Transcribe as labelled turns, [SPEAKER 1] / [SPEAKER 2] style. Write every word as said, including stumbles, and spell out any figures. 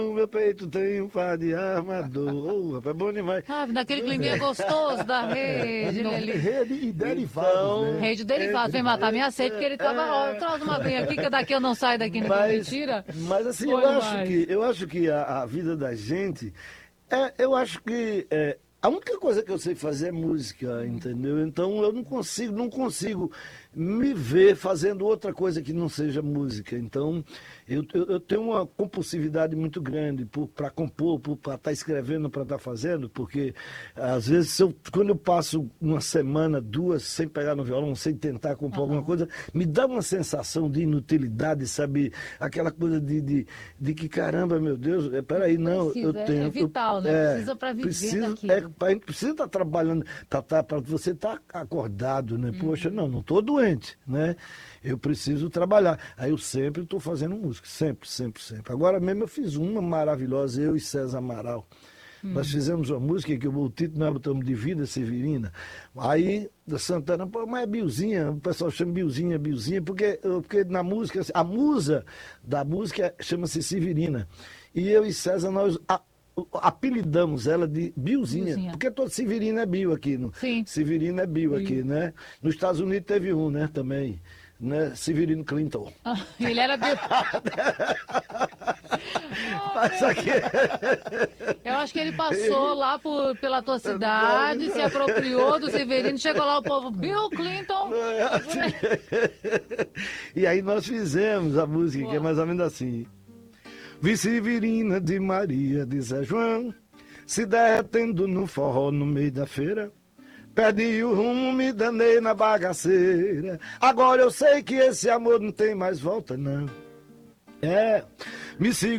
[SPEAKER 1] O meu peito tem um par de armador. Oh, rapaz, é bom demais.
[SPEAKER 2] Ah, naquele climinha gostoso da rede,
[SPEAKER 3] Não,
[SPEAKER 2] Lelê.
[SPEAKER 3] rede e derivados,
[SPEAKER 1] Então,
[SPEAKER 3] né?
[SPEAKER 2] Rede derivados, vem matar minha sede, porque ele tava, ó, traz uma aguinha aqui, que daqui eu não saio daqui, ninguém me
[SPEAKER 1] Mas,
[SPEAKER 2] tira.
[SPEAKER 1] mas assim,
[SPEAKER 2] Foi
[SPEAKER 1] eu acho,
[SPEAKER 2] demais.
[SPEAKER 1] que, eu acho que a, a vida da gente, é, eu acho que é, a única coisa que eu sei fazer é música, entendeu? Então eu não consigo, não consigo me ver fazendo outra coisa que não seja música. Então eu, eu, eu tenho uma compulsividade muito grande para compor, para estar escrevendo, para estar fazendo, porque às vezes se eu, quando eu passo uma semana, duas, sem pegar no violão, sem tentar compor
[SPEAKER 2] Uhum.
[SPEAKER 1] alguma coisa, me dá uma sensação de inutilidade, sabe? Aquela coisa de, de, de que, caramba, meu Deus, é, peraí, não,
[SPEAKER 2] Precisa,
[SPEAKER 1] eu
[SPEAKER 2] é-
[SPEAKER 1] tenho...
[SPEAKER 2] é vital,
[SPEAKER 1] eu,
[SPEAKER 2] né? Precisa pra viver
[SPEAKER 1] preciso,
[SPEAKER 2] daquilo.
[SPEAKER 1] é, a gente precisa estar trabalhando, tá, tá, para você estar acordado, né? Poxa, não, não estou doente, né? Eu preciso trabalhar. Aí eu sempre estou fazendo música, sempre, sempre, sempre. Agora mesmo eu fiz uma maravilhosa, eu e César Amaral. Nós fizemos uma música que o título nós botamos de Vida Severina. Aí da Santana, pô, mas é Bilzinha, o pessoal chama Bilzinha, Bilzinha, porque, porque na música, a musa da música chama-se Severina. E eu e César, nós a- apelidamos ela de Bilzinha,
[SPEAKER 2] Bilzinha.
[SPEAKER 1] porque todo Severino é Bill aqui. No,
[SPEAKER 2] Sim.
[SPEAKER 1] Severino é Bill
[SPEAKER 2] Bill.
[SPEAKER 1] aqui, né? Nos Estados Unidos teve um, né, também. Né? Severino Clinton.
[SPEAKER 2] Ah, ele era Bill.
[SPEAKER 1] Mas aqui...
[SPEAKER 2] Eu acho que ele passou lá por, pela tua cidade, se apropriou do Severino, chegou lá o povo, Bill Clinton.
[SPEAKER 1] E aí nós fizemos a música, que é mais ou menos assim. Vi Severina de Maria de Zé João, se derretendo no forró no meio da feira. Perdi o rumo, me danei na bagaceira. Agora eu sei que esse amor não tem mais volta, não. É, me sigo.